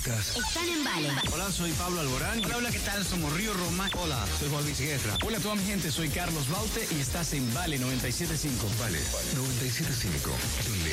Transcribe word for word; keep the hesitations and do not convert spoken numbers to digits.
artistas están en Vale. Hola, soy Pablo Alborán. Hola, hola, ¿qué tal? Somos Río Roma. Hola, soy Juan Luis Guerra. Hola a toda mi gente, soy Carlos Baute y estás en Vale noventa y siete punto cinco. Vale noventa y siete punto cinco, donde